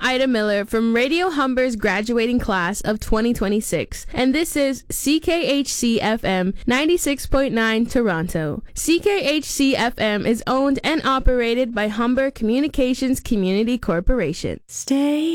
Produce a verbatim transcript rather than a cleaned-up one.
Ida Miller from Radio Humber's graduating class of twenty twenty-six, and this is C K H C F M ninety-six point nine Toronto. C K H C F M is owned and operated by Humber Communications Community Corporation. Stay